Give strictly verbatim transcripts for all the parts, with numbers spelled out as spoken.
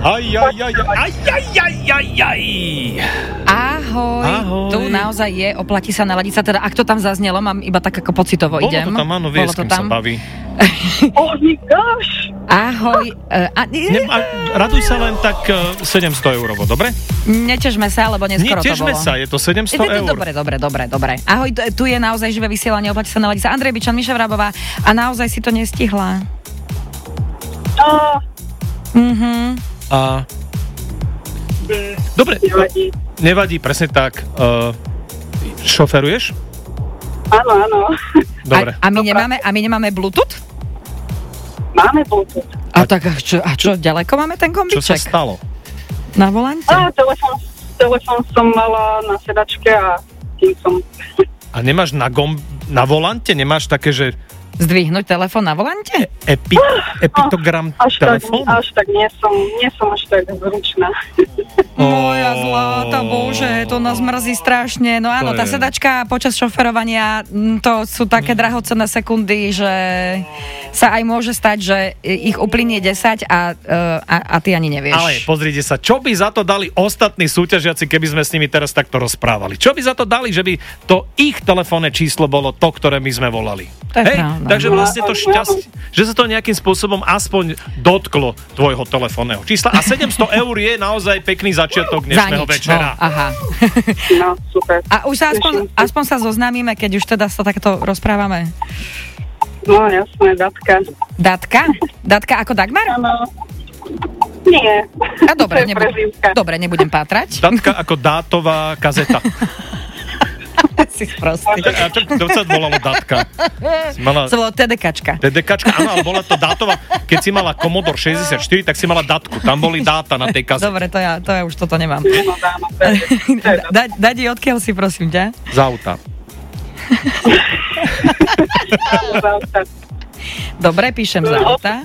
Aj, aj, aj, aj, aj, aj, aj, aj. Ahoj. Ahoj. Tu naozaj je, oplatí sa naladiť sa, teda ak to tam zaznelo, mám iba tak ako pocitovo Bolo idem. Bolo to tam, áno, vieš, s kým sa baví. Oh my gosh. Ahoj. Uh, a, ne, a, raduj sa len tak uh, sedemsto eurovo, dobre? Netežme sa, lebo neskoro to bolo. Netežme sa, je to sedemsto eur. Dobre, dobre, dobre, dobre. Ahoj, tu je naozaj živé vysielanie, oplatí sa naladiť sa. Andrej Bičan, Miša Vrabová a naozaj si to nestihla. Oh. Mhm. A... Dobre, nevadí. Nevadí, presne tak. Uh, šoferuješ? Áno, áno. Dobre. A, a, my nemáme, a my nemáme Bluetooth? Máme Bluetooth. A, a tak čo, a čo, ďaleko máme ten kombiček? Čo sa stalo? Na volante? A telefón, telefón som mala na sedačke a tým som... A nemáš na, gom, na volante, nemáš také, že... Zdvihnúť telefón na volante? Epi, epitogram až telefónu? Tak, až tak nie som, nie som až tak zručná. Moja zlata, bože, to nás mrzí strašne. No áno, tá sedačka počas šoferovania, to sú také drahocenné sekundy, že sa aj môže stať, že ich uplynie desať a, a, a ty ani nevieš. Ale pozrite sa, čo by za to dali ostatní súťažiaci, keby sme s nimi teraz takto rozprávali? Čo by za to dali, že by to ich telefónne číslo bolo to, ktoré my sme volali? Hej, takže vlastne to šťastie, že sa to nejakým spôsobom aspoň dotklo tvojho telefónneho čísla a sedemsto eur je naozaj pekný začiatok dnešného večera. No, aha. No, super. A už sa aspoň, aspoň sa zoznámime, keď už teda sa takto rozprávame. No, jasné, Datka. Datka? Datka ako Dagmar? Áno. Nie. A dobre, nebu- dobre, nebudem pátrať. Datka ako dátová kazeta. Si sprostý. A to, to sa volalo Datka. Mala... To bolo TDKčka. TDKčka, áno, ale bola to dátová. Keď si mala Commodore šesťdesiatštyri, tak si mala datku. Tam boli dáta na tej kazete. Dobre, to ja, to ja už toto nemám. No, dáno, da, Dadi, odkiaľ si, prosím ťa? Z auta. Dobre, píšem z auta.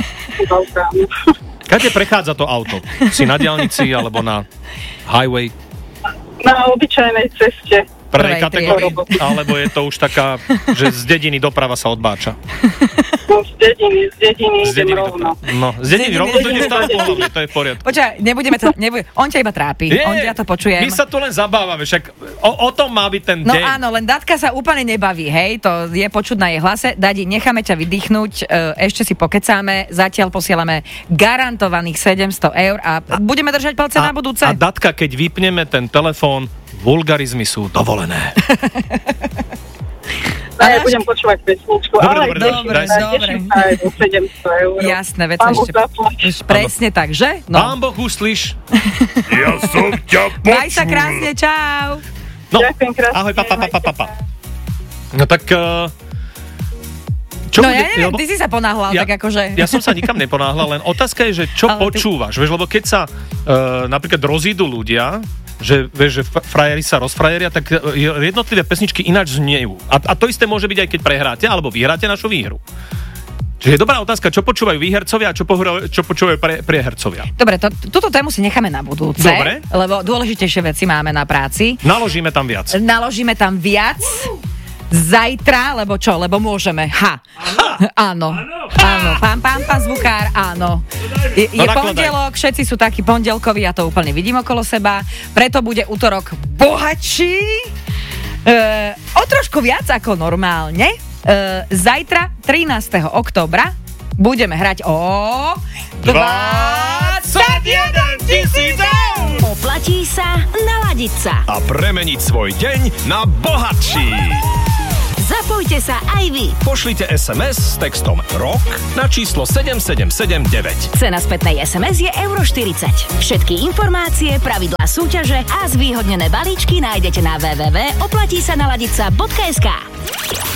Kade prechádza to auto? Si na diaľnici alebo na highway? Na obyčajnej ceste. Prvej kategórii? Alebo je to už taká, že z dediny doprava sa odbáča? No, z dediny, z dediny z idem rovno. No, z dediny rovno, to ideš stále pohľadne, to je v poriadku. Počkaj, nebudeme to, nebude, on ťa iba trápi, je, on ťa to počujem. My sa tu len zabávame, však o, o tom má byť ten no deň. No áno, len Datka sa úplne nebaví, hej, to je počuť na jej hlase. Dadi, necháme ťa vydýchnuť, ešte si pokecáme, zatiaľ posielame garantovaných sedemsto eur a budeme držať palce a, na budúce. A Datka, keď vypneme ten telefón, vulgarizmy sú dovolené. A ja budem počúvať pesničku. Dobre, ale dobre, dobre, dobre. sedemsto eur. Jasné, veď sa ešte... Presne tak, že? No. Pán Boh, uslíš. Ja som ťa počul. Maj sa krásne, čau. No, ďakujem krásne. ahoj, pa, pa, pa, pa, pa. No tak... Uh, čo no bude, ja neviem, lebo, ty si sa ponáhľal, ja, tak akože... Ja som sa nikam neponáhľal, len otázka je, že čo ale počúvaš, ty... vieš, lebo keď sa uh, napríklad rozídu ľudia, že, vieš, že frajeri sa rozfrajeria, tak jednotlivé pesničky ináč zniejú. A, a to isté môže byť aj keď prehráte, alebo vyhráte našu výhru. Čiže je dobrá otázka, čo počúvajú výhercovia a čo, pohra, čo počúvajú pre, priehercovia. Dobre, to, túto tému si necháme na budúce, dobre, lebo dôležitejšie veci máme na práci. Naložíme tam viac. Naložíme tam viac. Zajtra, lebo čo? Lebo môžeme. Ha. ha. Áno. Áno. Pán, pán, pán zvukár, áno. Je, je no, pondelok, všetci sú takí pondelkoví, ja to úplne vidím okolo seba. Preto bude útorok bohatší. E, o trošku viac ako normálne. E, zajtra, trinásteho októbra, budeme hrať o dvadsaťjeden tisíc eur. Oplatí sa naladiť sa a premeniť svoj deň na bohatší. Zapojte sa aj vy. Pošlite es em es s textom ROK na číslo sedem sedem sedem deväť. Cena spätnej es em es je euro štyridsať. Všetky informácie, pravidlá súťaže a zvýhodnené balíčky nájdete na w w w bodka oplatí sa naladiť sa bodka es ká.